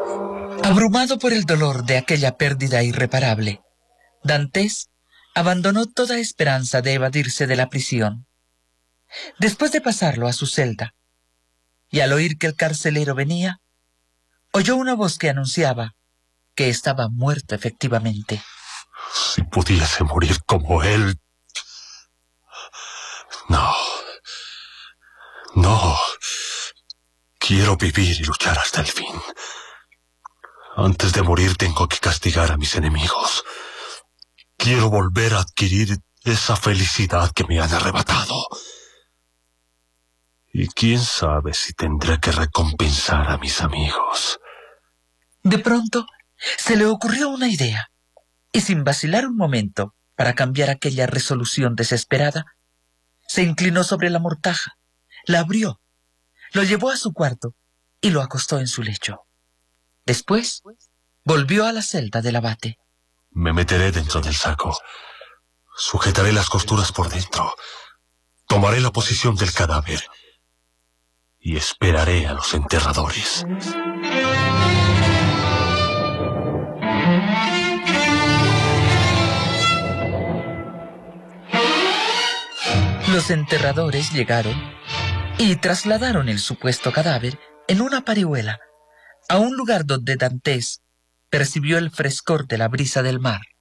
Abrumado por el dolor de aquella pérdida irreparable, Dantes abandonó toda esperanza de evadirse de la prisión. Después de pasarlo a su celda, y al oír que el carcelero venía, oyó una voz que anunciaba que estaba muerto efectivamente. Si pudiese morir como él. No. No. Quiero vivir y luchar hasta el fin. Antes de morir tengo que castigar a mis enemigos. Quiero volver a adquirir esa felicidad que me han arrebatado. Y quién sabe si tendré que recompensar a mis amigos. De pronto, se le ocurrió una idea, y sin vacilar un momento para cambiar aquella resolución desesperada, se inclinó sobre la mortaja, la abrió, lo llevó a su cuarto y lo acostó en su lecho. Después, volvió a la celda del abate. Me meteré dentro del saco. Sujetaré las costuras por dentro. Tomaré la posición del cadáver. Y esperaré a los enterradores. Los enterradores llegaron y trasladaron el supuesto cadáver en una parihuela a un lugar donde Dantes percibió el frescor de la brisa del mar.